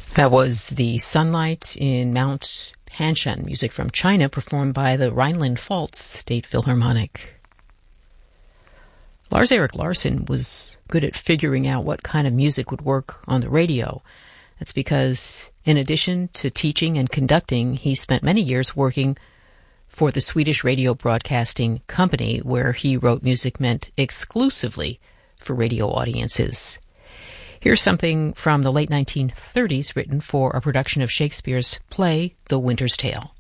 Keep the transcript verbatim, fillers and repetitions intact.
That was The Sunlight in Mount Hanshan, music from China, performed by the Rhineland-Pfalz State Philharmonic. Lars-Erik Larsson was good at figuring out what kind of music would work on the radio. That's because, in addition to teaching and conducting, he spent many years working for the Swedish Radio Broadcasting Company, where he wrote music meant exclusively for radio audiences. Here's something from the late nineteen thirties written for a production of Shakespeare's play, The Winter's Tale.